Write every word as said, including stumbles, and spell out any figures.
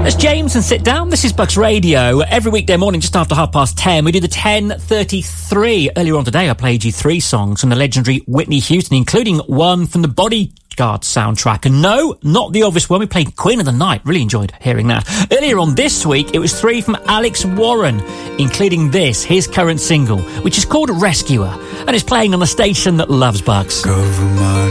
That's James and Sit Down. This is Bucks Radio. Every weekday morning, just after half past ten, we do the ten thirty-three. Earlier on today, I played you three songs from the legendary Whitney Houston, including one from the Bodyguard soundtrack. And no, not the obvious one. We played Queen of the Night. Really enjoyed hearing that. Earlier on this week, it was three from Alex Warren, including this, his current single, which is called Rescuer, and is playing on the station that loves Bucks. Cover my